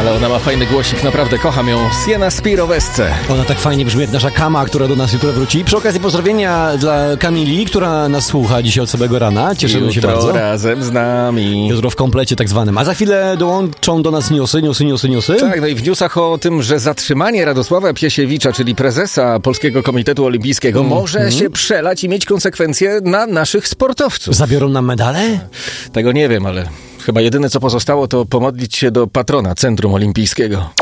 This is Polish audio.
Ale ona ma fajny głosik, naprawdę kocham ją. Siena Spirovesce. Ona tak fajnie brzmi jak nasza Kama, która do nas jutro wróci. Przy okazji pozdrowienia dla Kamili, która nas słucha dzisiaj od samego rana. Cieszymy się bardzo. Razem z nami. Jutro w komplecie tak zwanym. A za chwilę dołączą do nas newsy. Tak, no i w newsach o tym, że zatrzymanie Radosława Piesiewicza, czyli prezesa Polskiego Komitetu Olimpijskiego, może się przelać i mieć konsekwencje na naszych sportowców. Zabiorą nam medale? Tego nie wiem, ale chyba jedyne co pozostało to pomodlić się do patrona Centrum Olimpijskiego.